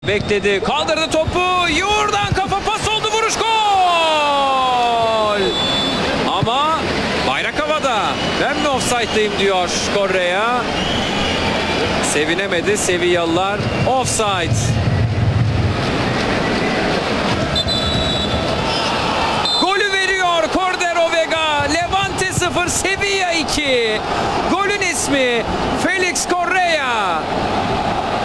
Bekledi, kaldırdı topu, Yurdan kafa pas oldu, vuruş, gol! Ama bayrak havada. Ben mi offside'dayım diyor Correa. Sevinemedi Sevillalılar. Offside. Golü veriyor Cordero Vega. Levante 0, Sevilla 2. Golün ismi